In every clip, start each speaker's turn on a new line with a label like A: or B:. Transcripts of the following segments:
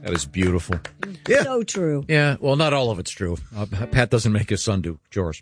A: That is beautiful.
B: Yeah.
C: So true.
A: Yeah, well, not all of it's true. Pat doesn't make his son do chores.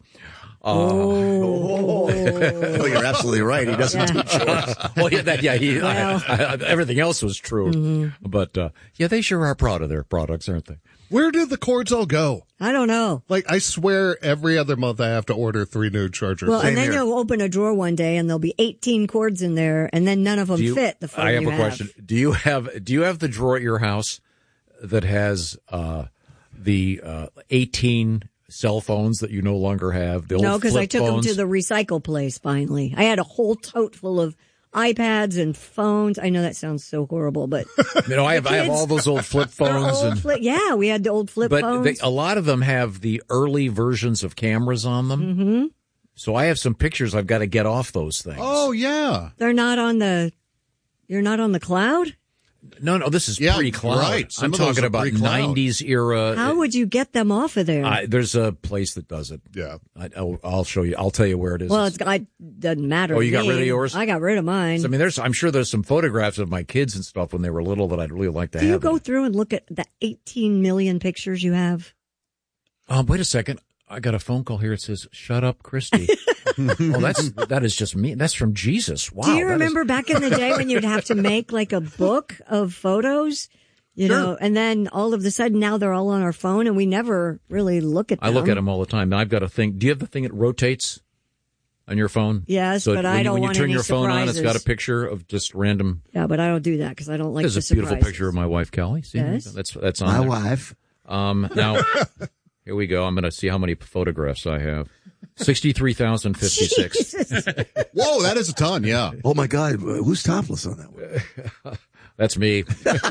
B: Oh, you're absolutely right. He doesn't do chores.
A: Well, everything else was true.
C: Mm-hmm.
A: But, they sure are proud of their products, aren't they?
D: Where do the cords all go?
C: I don't know.
D: Like, I swear every other month I have to order 3 new chargers.
C: Well, and then you'll open a drawer one day and there'll be 18 cords in there, and then none of them fit the phone
A: I have
C: you
A: a question. Do you have the drawer at your house that has the 18 cell phones that you no longer have? The old
C: No, because I
A: flip
C: took
A: phones?
C: them to the recycle place finally. I had a whole tote full of iPads and phones. I know that sounds so horrible, but
A: I have all those old flip phones.
C: Yeah, we had the old flip phones.
A: But a lot of them have the early versions of cameras on them.
C: Mm-hmm.
A: So I have some pictures I've got to get off those things.
D: Oh, yeah.
C: You're not on the cloud?
A: No, this is pre-cloud.
D: Right.
A: I'm talking about
D: pre-cloud.
A: 90s era.
C: How would you get them off of there?
A: There's a place that does it.
D: Yeah.
A: I'll show you. I'll tell you where it is.
C: Well, it doesn't matter.
A: Oh, you got rid of yours?
C: I got rid of mine.
A: So, I'm sure there's some photographs of my kids and stuff when they were little that I'd really like to have.
C: Do you go through and look at the 18 million pictures you have?
A: Wait a second. I got a phone call here. It says, "Shut up, Christy." That is just me. That's from Jesus. Wow.
C: Do you remember back in the day when you'd have to make like a book of photos? You know, and then all of a sudden now they're all on our phone and we never really look at them.
A: I look at them all the time. Now I've got a thing. Do you have the thing that rotates on your phone?
C: Yes,
A: so
C: but I don't want
A: when you turn
C: any
A: your phone on, it's
C: surprises.
A: got a picture of just random.
C: Yeah, but I don't do that because I don't like
A: There's
C: the
A: a beautiful
C: surprises.
A: picture of my wife, Kelly. See,
C: Yes.
A: That's on
B: My
A: there.
B: wife.
A: Now, here we go. I'm going to see how many photographs I have. 63,056.
D: Whoa, that is a ton, yeah.
B: Oh, my God. Who's topless on that one?
A: That's me.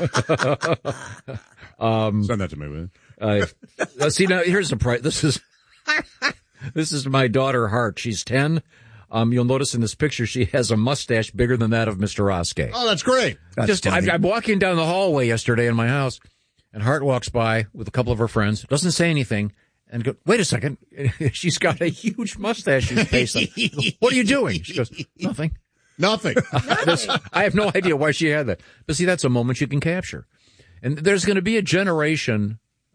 D: Send that to me, man.
A: See, now here's the price. This is my daughter, Hart. She's 10. You'll notice in this picture she has a mustache bigger than that of Mr. Oskey.
D: Oh, that's great.
A: I'm walking down the hallway yesterday in my house, and Hart walks by with a couple of her friends, doesn't say anything, and go, "Wait a second." She's got a huge mustache she's pasting. What are you doing? She goes, "Nothing."
D: Nothing.
A: I have no idea why she had that. But see, that's a moment you can capture. And there's going to be a generation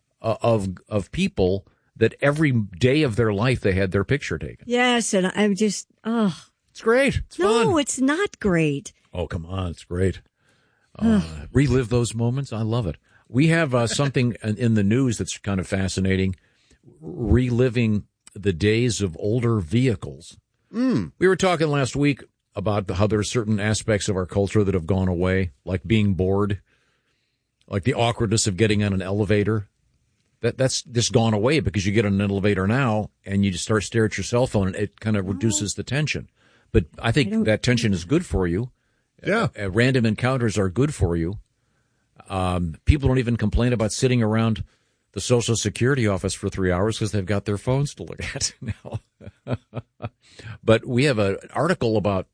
A: of people that every day of their life they had their picture taken.
C: Yes, and I'm just,
A: It's great. It's fun.
C: No, it's not great.
A: Oh, come on. It's great. Relive those moments. I love it. We have something in the news that's kind of fascinating. Reliving the days of older vehicles. We were talking last week about how there are certain aspects of our culture that have gone away, like being bored, like the awkwardness of getting on an elevator. That's just gone away because you get on an elevator now and you just start staring at your cell phone and it kind of reduces the tension. But I think that tension is good for you.
D: Yeah.
A: Random encounters are good for you. People don't even complain about sitting around the Social Security office for 3 hours because they've got their phones to look at now. But we have an article about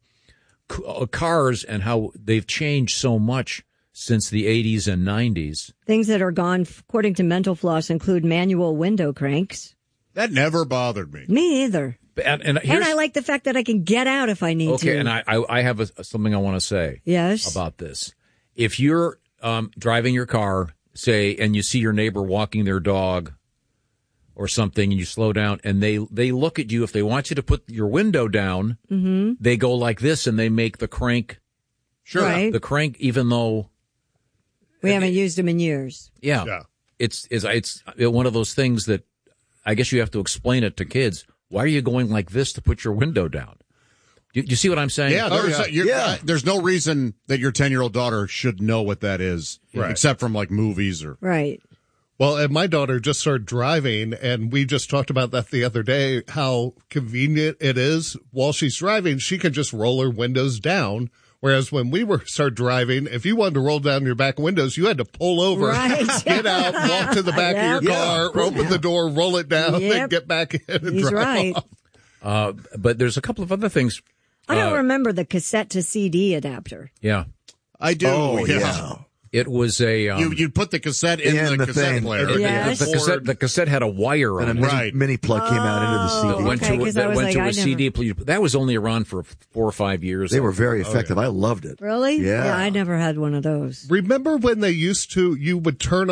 A: cars and how they've changed so much since the 80s and 90s.
C: Things that are gone, according to Mental Floss, include manual window cranks.
D: That never bothered me.
C: Me either.
A: And
C: I like the fact that I can get out if I need to.
A: Okay, and I have something I want to say about this. If you're driving your car, say, and you see your neighbor walking their dog or something, and you slow down, and they look at you. If they want you to put your window down, they go like this, and they make the crank.
D: Sure.
C: Right.
A: The crank, even though
C: we haven't used them in years.
A: Yeah. It's one of those things that I guess you have to explain it to kids. Why are you going like this to put your window down? Do you see what I'm saying?
D: Yeah, there's no reason that your 10-year-old daughter should know what that is, except from like movies or.
C: Right.
D: Well, and my daughter just started driving, and we just talked about that the other day, how convenient it is. While she's driving, she can just roll her windows down. Whereas when we started driving, if you wanted to roll down your back windows, you had to pull over, get out, walk to the back of your car, open the door, roll it down, then get back in and drive off.
A: But there's a couple of other things.
C: I don't remember the cassette to CD adapter.
A: Yeah.
D: I do.
B: Oh, yeah.
A: It was a
D: you'd put the cassette in the cassette player.
C: Yes.
A: The cassette had a wire on
B: And
A: it.
B: a mini plug came out into the CD.
A: That went to a CD. That was only around for 4 or 5 years.
B: They were very effective. I loved it.
C: Really?
B: Yeah.
C: I never had one of those.
D: Remember when they used to, you would turn